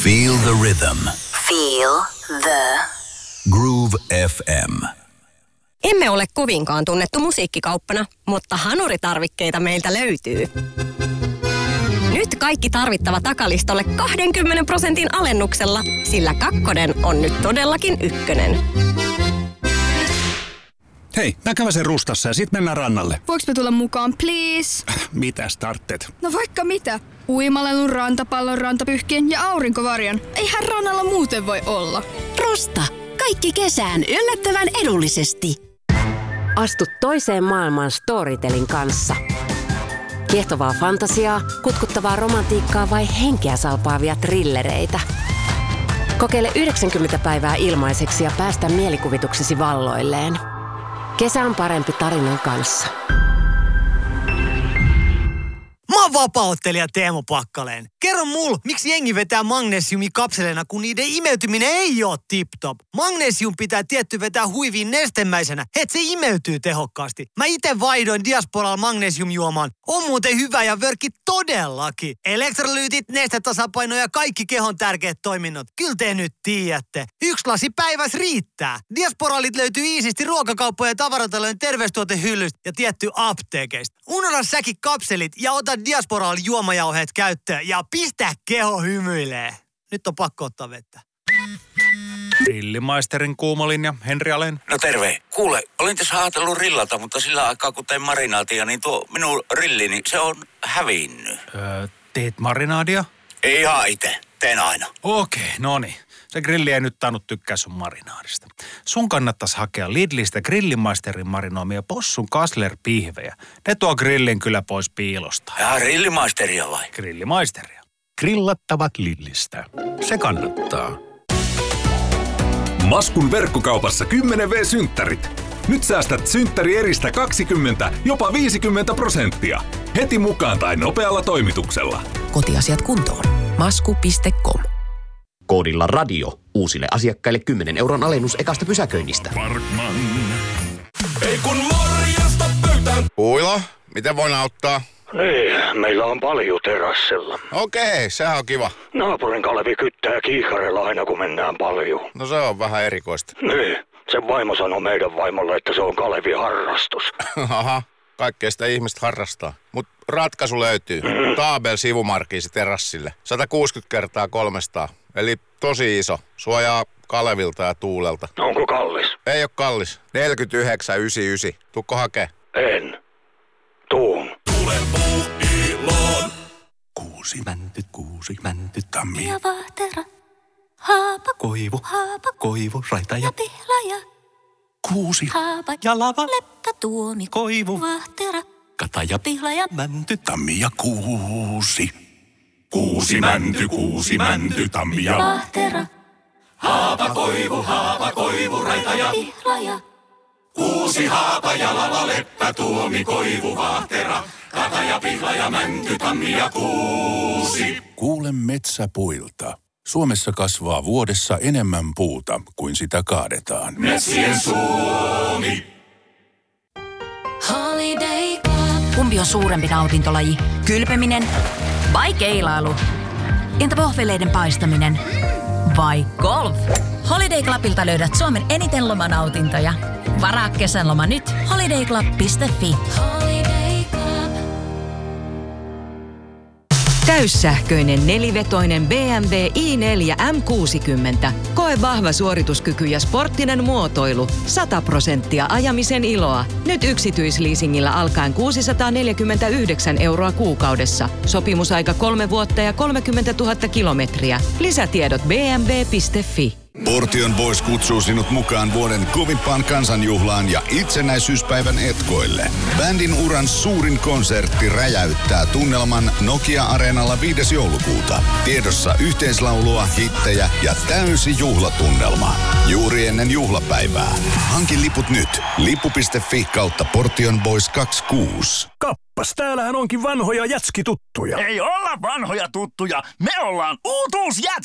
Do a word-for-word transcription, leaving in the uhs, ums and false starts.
Feel the rhythm. Feel the Groove F M. Emme ole kovinkaan tunnettu musiikkikauppana, mutta hanuritarvikkeita meiltä löytyy. Nyt kaikki tarvittava takalistolle kaksikymmentä prosentin alennuksella, sillä kakkonen on nyt todellakin ykkönen. Hei, mä käväsen Rustassa ja sit mennään rannalle. Voinko me tulla mukaan, please? Mitä startteet? No vaikka mitä. Uimalelun, rantapallon, rantapyhkien ja aurinkovarjon. Eihän rannalla muuten voi olla. Rusta. Kaikki kesään yllättävän edullisesti. Astu toiseen maailmaan Storytelin kanssa. Kiehtovaa fantasiaa, kutkuttavaa romantiikkaa vai henkeä salpaavia trillereitä. Kokeile yhdeksänkymmentä päivää ilmaiseksi ja päästä mielikuvituksesi valloilleen. Kesä on parempi tarinan kanssa. Mä oon vapaa-ottelija Teemu Pakkaleen. Kerro mul, miksi jengi vetää magnesiumia kapseleina, kun niiden imeytyminen ei oo tip-top. Magnesium pitää tietty vetää huiviin nestemäisenä, et se imeytyy tehokkaasti. Mä ite vaihdoin Diasporalla magnesiumjuomaan. On muuten hyvä ja vörkki todellakin. Elektrolyytit, nestetasapaino ja kaikki kehon tärkeät toiminnot. Kyllä te nyt tiedätte. Yksi lasi päivässä riittää. Diasporalit löytyy iisisti ruokakauppojen ja tavaratalojen terveystuotehyllystä ja tietty apteekeista. Unohda säkin kapselit ja ota Diasporal juomajauheet käyttöön ja pistä keho hymyilee. Nyt on pakko ottaa vettä. Grillimaisterin kuumolinja, Henri Alén. No terve. Kuule, olin tässä ajatellut rillata, mutta sillä aikaa kun tein marinaatia, niin tuo minun rillini, se on hävinnyt. Öö, teet marinaadia? Ei ihan ite. Teen aina. Okei, no niin. Se grilli ei nyt tainnut tykkää sun marinaadista. Sun kannattais hakea Lidlistä Grillimaisterin marinoimia possun Kassler-pihvejä. Ne tuo grillin kyllä pois piilosta. Ja Grillimaisteria vai? Grillimaisteria. Grillattavat Lidlistä. Se kannattaa. Maskun verkkokaupassa kymmenen vuotiset-synttärit. Nyt säästät synttärieristä kaksikymmentä, jopa viisikymmentä prosenttia. Heti mukaan tai nopealla toimituksella. Kotiasiat kuntoon. masku piste com. Koodilla radio. Uusille asiakkaille kymmenen euron alennus ekasta pysäköinnistä. Parkman. Ei kun morjesta pöytään. Puilo, miten voin auttaa? Niin, meillä on paljon terassilla. Okei, sehän on kiva. Naapurin Kalevi kyttää kiikarella aina kun mennään paljon. No se on vähän erikoista. Niin, sen vaimo sanoo meidän vaimolle, että se on Kalevi harrastus. Aha, kaikkea sitä ihmiset harrastaa. Mut ratkaisu löytyy. Mm. Taabel sivumarkiisi terassille. sata kuusikymmentä kertaa kolmesataa. Eli tosi iso. Suojaa Kalevilta ja tuulelta. Onko kallis? Ei oo kallis. neljäkymmentäyhdeksän yhdeksänkymmentäyhdeksän. Tuukko hakee? En. Tuun. Tule Puuiloon. Kuusi mänty, kuusi mänty, tammi. Ja vahtera. Haapa. Koivu. Haapa. Koivu, raita ja. Ja pihlaja. Kuusi. Haapa. Ja lava. Leppä tuomi. Koivu. Vahtera. Kata ja pihlaja. Mänty. Tammi ja kuusi. Kuusi mänty, kuusi mänty, tammi ja vahtera. Haapa, koivu, haapa, koivu, raita ja pihlaja. Kuusi haapa ja lava, leppä, tuomi, koivu, vahtera. Kata ja pihlaja, mänty, tammi ja kuusi. Kuule metsäpuilta. Suomessa kasvaa vuodessa enemmän puuta kuin sitä kaadetaan. Metsien Suomi. Holiday Club. Kumpi on suurempi nautintolaji? Kylpeminen vai keilailu? Entä vohveleiden paistaminen? Vai golf? Holiday Clubilta löydät Suomen eniten lomanautintoja. Varaa kesänloma nyt. holiday club piste fi. Holiday Club. Täyssähköinen nelivetoinen B M W i neljä M kuusikymmentä. Koe vahva suorituskyky ja sporttinen muotoilu. sata prosenttia ajamisen iloa. Nyt yksityisleasingillä alkaen kuusisataaneljäkymmentäyhdeksän euroa kuukaudessa. Sopimusaika kolme vuotta ja kolmekymmentätuhatta kilometriä. Lisätiedot b m w piste fi. Portion Boys kutsuu sinut mukaan vuoden kovimpaan kansanjuhlaan ja itsenäisyyspäivän etkoille. Bändin uran suurin konsertti räjäyttää tunnelman Nokia-areenalla viides joulukuuta. Tiedossa yhteislaulua, hittejä ja täysi juhlatunnelma. Juuri ennen juhlapäivää. Hanki liput nyt. lippu piste fi kautta Portion Boys kaksikymmentäkuusi. Kappas, täällähän onkin vanhoja jätskituttuja. Ei olla vanhoja tuttuja, me ollaan uutuusjätski.